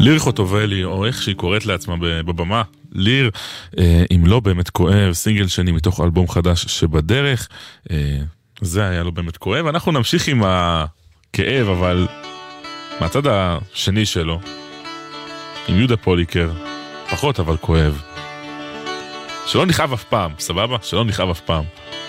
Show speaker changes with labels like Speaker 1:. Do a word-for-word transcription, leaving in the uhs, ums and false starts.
Speaker 1: ליר חוטובלי, או איך שהיא קוראת לעצמה בבמה, ליר, אה, אם לא באמת כואב, סינגל שני מתוך אלבום חדש שבדרך, אה, זה היה לא באמת כואב. אנחנו נמשיך עם הכאב, אבל מהצד השני שלו, עם יהודה פוליקר, פחות אבל כואב. שלא נכאב אף פעם, סבבה? שלא נכאב אף פעם.